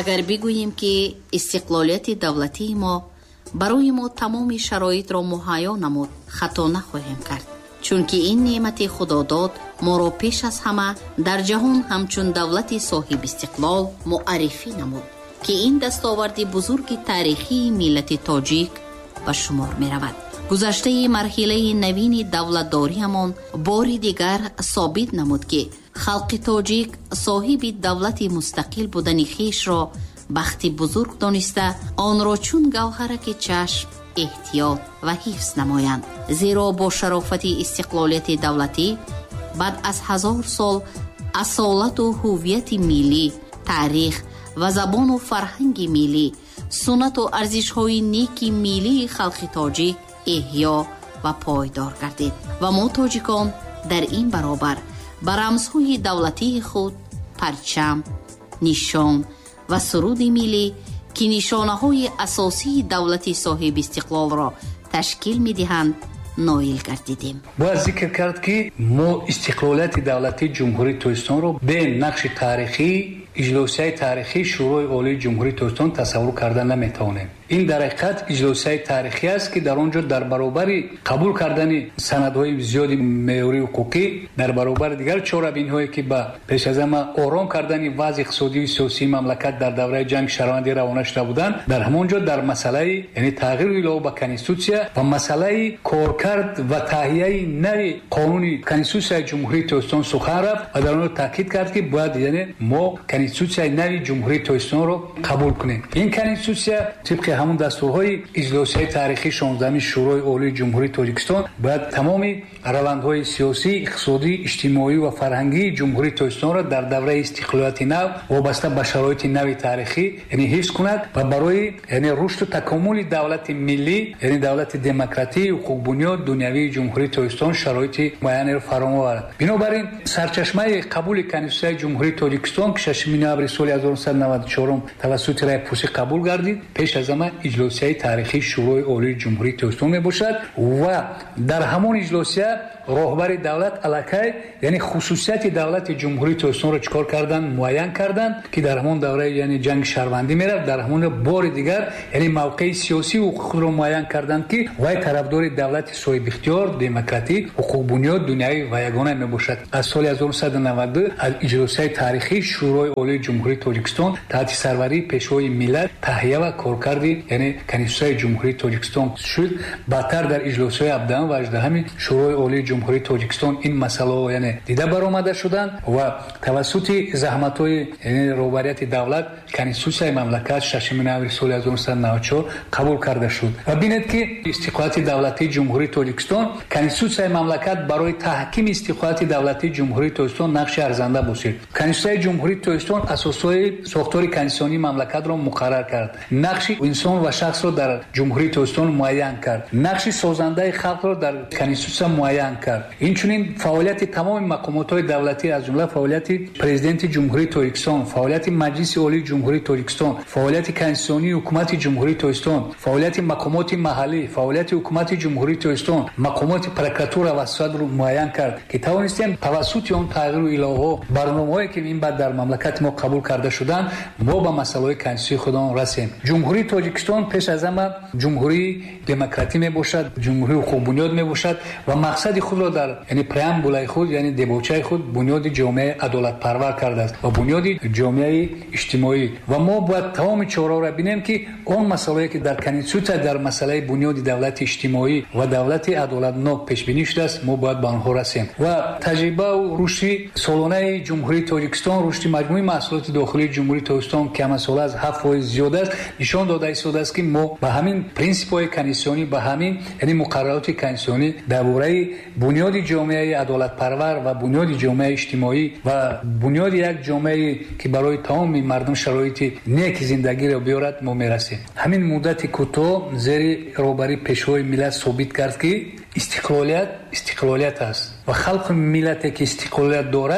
агар бигӯем ки истиқлолияти давлатии мо барои мо тамоми шароитро муҳайё намуд, хато нахоҳем кард, чунки ин неъмати худодод моро пеш аз ҳама дар ҷаҳон ҳамчун давлати соҳиб истиқлол муаррифӣ намуд, ки ин дастоварди бузурги таърихии миллати тоҷик ба шумор меравад. гузаштаи марҳилаи навини давлатдориамон бори дигар собит намуд, ки халқи тоҷик соҳиби давлати мустақил будани хешро бахти бузург дониста, онро чун гавҳараки чашм эҳтиёт ва ҳифз намоянд. зеро бо шарофати истиқлолияти давлатӣ баъд аз 1000 сол асолату ҳуввияти миллӣ, таърих ва забону фарҳанги миллӣ, суннату арзишҳои неки миллии халқи тоҷик эҳё ва пойдор гардид ва мо тоҷикон дар ин баробар ба рамзҳои давлатии худ парчам, нишон ва суруди миллӣ, ки нишонаҳои асосии давлати соҳиби истиқлолро ташкил медиҳанд, ноил гардидем. бояд зикр кард ки мо истиқлолияти давлати ҷумҳурии Тоҷикистонро бе нақши таърихӣ, иҷлосияи таърихии шӯрои олии ҷумҳурии Тоҷикистон тасаввур карда наметавонем. ин дар ҳақиқат иҷлосияи таърихӣ аст, ки дар он ҷо дар баробари қабул кардани санадҳои зиёди меъёрии ҳуқуқӣ, дар баробари дигар чорабинҳое ки ба пеш аз ҳама ором кардани вазъи иқтисодию сиёсии мамлакат дар давраи ҷанги шаҳрвандӣ равона шуда буданд, дар ҳамон ҷо дар масъалаи яъне тағйиру илова ба конститутсия ва масъалаи коркард ва таҳияи нави қонуни конститутсияи ҷумҳурии Тоҷикистон сухан рафт ва дар он ҷо таъкид кард, ки бояд яъне мо конститутсияи нави ҷумҳурии Тоҷикистонро қабул кунем. ин конститутсия тибқи ҳамон дастурҳои иҷлосияи таърихии 16-ми шӯрои олии ҷумҳурии Тоҷикистон бояд тамоми равандҳои сиёсӣ, иқтисодӣ, иҷтимоӣ ва фарҳангии ҷумҳурии Тоҷикистонро дар давраи истиқлолияти нав вобаста ба шароити нави таърихӣ яъне ҳифз кунад ва барои яъне рушду такомули давлати миллӣ, яъне давлати демократӣ, ҳуқуқбунёд дунявии ҷумҳурии Тоҷикистон шароити муайянеро фароҳам оварад. бинобар ин сарчашмаи қабули конститутсияи ҷумҳурии Тоҷикистон ки 6 август соли 1994 тавассути райпурсӣ қабул гардид, пеш аз ҳама иҷлосияи таърихии шӯрои олии ҷумҳурии Тоҷикистон мебошад ва дар ҳамон иҷлосия роҳбари давлат аллакай яъне хусусияти давлати ҷумҳурии Тоҷикистонро чикор карданд, муайян карданд, ки дар ҳамон давраи яъне ҷанги шаҳрвандӣ мерафт, дар ҳамон бори дигар яъне мавқеи сиёсӣ худро муайян карданд, ки вай тарафдори давлати соҳибихтиёр, демократӣ, ҳуқуқбунёд дунявӣ ва ягона мебошад. аз соли 1992 аз иҷлосияи таърихии шӯрои олии ҷумҳурии Тоҷикистон таҳти сарварии пешвои миллат таҳия ва коркарди яъне конститутсияи ҷумҳурии Тоҷикистон шуд. баъдтар дар иҷлосҳои 17 ва 18 шӯрои олии ҷумҳурии Тоҷикистон ин масъалаҳо яъне дида баромада шуданд ва тавассути заҳматҳои яъне роҳбарияти давлат конститутсияи мамлакат 6 август соли 1994 қабул карда шуд. ва бинед ки истиқлолияти давлатии ҷумҳурии Тоҷикистон, конститутсияи мамлакат барои таҳкими истиқлолияти давлатии ҷумҳурии Тоҷикистон нақши арзанда бошид. конститутсияи ҷумҳурии Тоҷикистон асосҳои сохтори конститутсионии мамлакатро муқаррар кард, нақши инсон ва шахсро дар ҷумҳурии Тоҷикистон муайян кард, нақши созандаи халқро дар конститутсия муайян кард. инчунин фаъолияти тамоми мақомотҳои давлатӣ аз ҷумла фаъолияти президенти ҷумҳурии Тоҷикистон, фаъолияти маҷлиси олии ҷумҳурии Тоҷикистон, фаъолияти конститутсионии ҳукумати ҷумҳурии Тоҷикистон, фаъолияти мақомоти маҳаллӣ, фаъолияти ҳукумати ҷумҳурии Тоҷикистон, мақомоти прокуратура ва судро муайян кард, ки тавонистем тавассути он тағйиру иловаҳо барномаҳое ки ин баъд дар мамлакати мо қабул карда шуданд, мо ба масъалаҳои конститутсии худон расем. ҷумҳурии Тоҷикистон пеш аз ҳама ҷумҳурии демократӣ мебошад, ҷумҳурии ҳуқуқбунёд мебошад ва мақсади худро дар яъне преамбулаи худ яъне дебочаи худ бунёди ҷомеаи адолатпарвар кардааст ва бунёди ҷомеаи иҷтимоӣ. ва мо бояд тамоми чораҳоро бинем ки он масъалае ки дар конститутсия дар масъалаи бунёди давлати иҷтимоӣ ва давлати адолатнок пешбинӣ шудааст, мо бояд ба онҳо расем. ва таҷрибаву рушди солонаи ҷумҳурии Тоҷикистон, рушди маҷмӯи маҳсулоти дохилии ҷумҳурии Тоҷикистон ки ҳамасола аз 7% зиёд аст, нишон дода истодааст, ки мо ба ҳамин принсипҳои конститутсионӣ, ба ҳамин яъне муқаррароти конститутсионӣ дар бораи бунёди ҷомеаи адолатпарвар ва бунёди ҷомеаи иҷтимоӣ ва бунёди як ҷомеае ки барои тамоми мардум шароити неки зиндагиро биёрад мо мерасем. ҳамин муддати кӯтоҳ зери роҳбари пешвои миллат собит кард, ки истиқлолият аст ва халқи миллате ки истиқлолият дорад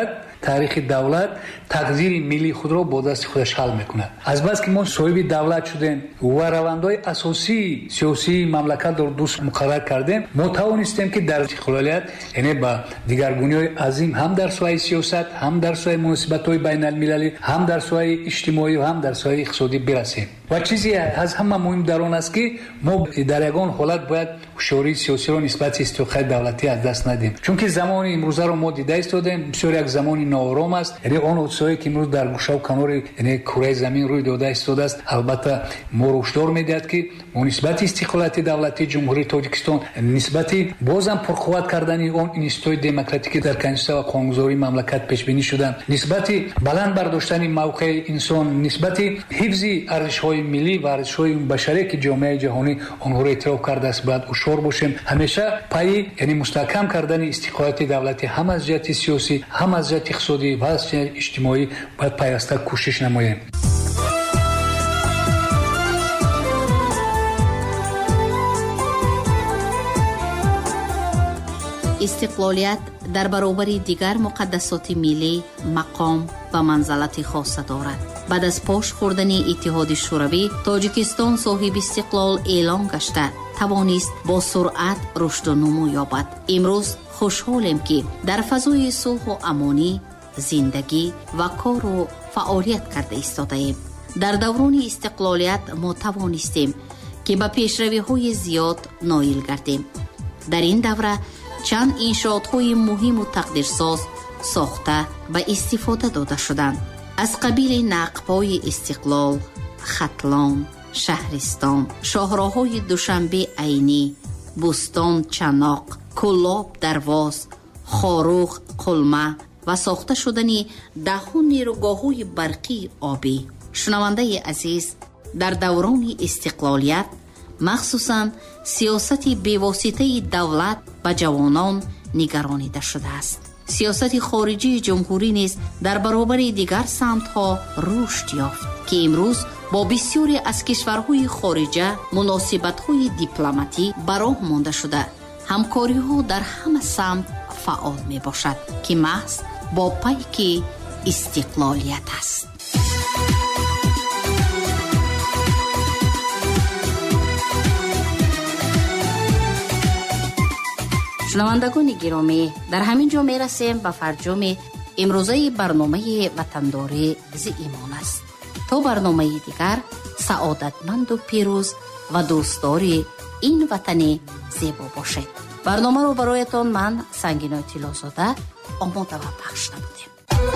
таърихи давлат тақдири миллии худро бо дасти худаш ҳал мекунад. Азбаски мо соҳиби давлат шудем ва равандҳои асосии сиёсии мамлакатро дуст муқаррар кардем, мо тавонистем ки дар истиқлолият яъне ба дигаргуниҳои азим ҳам дар соҳаи сиёсат, ҳам дар соҳаи муносибатҳои байналмилалӣ, ҳам дар соҳаи иҷтимоӣ ва ҳам дар соҳаи иқтисодӣ бирасем. ва чизе аз ҳама муҳим дар он аст ки мо дар ягон ҳолат бояд ҳушёрии сиёсиро нисбати истиқлолияти давлатӣ аз даст надиҳем. чунки замони имрӯзаро мо дида истодем, бисёр як замони ноором аст. яъне он ҳодисаҳое ки имрӯз дар гӯшаву канори кураи замин рӯй дода истодааст, албатта моро ҳушдор медиҳад ки мо нисбати истиқлолияти давлатии ҷумҳурии Тоҷикистон, нисбати бозам пурқувват кардани он институтҳои демократикӣ дар конституция ва қонунгузории мамлакат пешбинӣ шуданд, нисбати баланд бардоштани мавқеи инсон, нисбати ҳифзи арзишҳои миллӣ ва арзишҳои башарие ки ҷомеаи ҷаҳонӣ онҳоро эътироф кардааст, бояд ҳушёр бошем. ҳамеша пайи яъне мустаҳкам кардани истиқлолияти давлатӣ ҳам аз ҷиҳати сиёсӣ, ҳам аз ҷиҳати иқтисодӣ ва аз ҷиҳати иҷтимоӣ бояд пайваста кӯшиш намоем. истиқлолият дар баробари дигар муқаддасоти миллӣ мақом ва манзалати хоса дорад. баъд аз пош хӯрдани иттиҳоди шӯравӣ, Тоҷикистон соҳиби истиқлол эълон гашта тавонист бо суръат рушду нумӯ ёбад. имрӯз хушҳолем ки дар фазои сулҳу амонӣ зиндагӣ ва кору фаъолият карда истодаем. дар даврони истиқлолият мо тавонистем ки ба пешравиҳои зиёд ноил гардем. дар ин давра чанд иншоотҳои муҳиму тақдирсоз сохта ва истифода дода шуданд. аз қабили нақбҳои истиқлол, хатлон, шаҳристон, шоҳроҳҳои душанбе айнӣ, бӯстон чаноқ, кӯлоб дарвоз, хорух қулма ва сохта шудани даҳҳу нерӯгоҳҳои барқии обӣ. шунавандаи азиз, дар даврони истиқлолият махсусан сиёсати бевоситаи давлат ба ҷавонон нигаронида шудааст. сиёсати хориҷии ҷумҳурӣ низ дар баробари дигар самтҳо рушд ёфт ки имрӯз бо бисёре аз кишварҳои хориҷа муносибатҳои дипломатӣ ба роҳ монда шуда, ҳамкориҳо дар ҳама самт фаъол мебошад ки маҳз бо пайки истиқлолият аст. шунавандагони гиромӣ, дар ҳамин ҷо мерасем ба фарҷоми имрӯзаи барномаи ватандорӣ зи имон аст. то барномаи дигар, саодатманду пирӯз ва дӯстдори ин ватани зебо бошед. барномаро бароятон ман Сангинои Тиллозода омода ва пахш намудем.